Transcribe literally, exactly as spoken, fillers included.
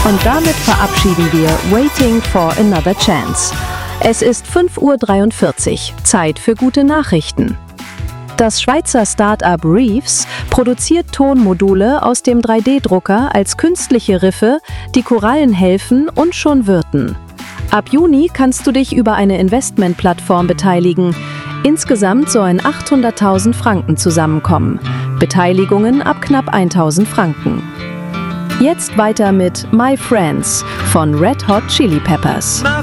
Und damit verabschieden wir Waiting for Another Chance. Es ist fünf Uhr dreiundvierzig, Zeit für gute Nachrichten. Das Schweizer Start-up Reefs produziert Tonmodule aus dem drei D Drucker als künstliche Riffe, die Korallen helfen und schon wirten. Ab Juni kannst du dich über eine Investmentplattform beteiligen. Insgesamt sollen achthunderttausend Franken zusammenkommen. Beteiligungen ab knapp tausend Franken. Jetzt weiter mit My Friends von Red Hot Chili Peppers.